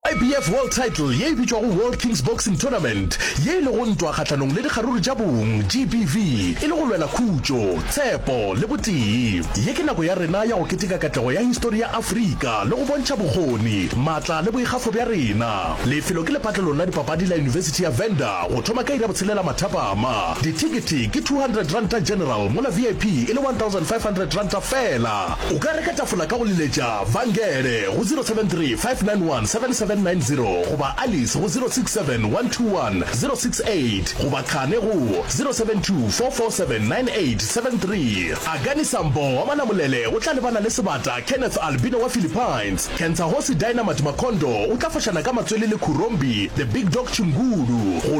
IBF World Title ye bitšwa go World Kings Boxing Tournament ye le go ntwa kgatlanong le dikgaruru tša bong GBV e le go lwela khutšo tshepo le botee ye ke nako ya rena ya go keteka katlego ya histori ya Afrika le go bontšha bokgoni maatla le boikgafo bja rena lefelo ke lepatlelong la dipapadi la University ya Venda go thoma ka ira botshelela mathapama ditikete ke 200 ranta general mola VIP e le 1500 ranta fela o ka reka tafola ka go leletša Vangere go 073 591 7790 goba Alice go 067 121 068 goba Khane go 072 447 9873 Agani Sambo wa Manamolele o tla lebana le sebata Kenneth Albino wa Philippines Kenza Hosi Dynamite Makondo o tla fashana ka Matswele le Kurombi the Big Dog Chingulu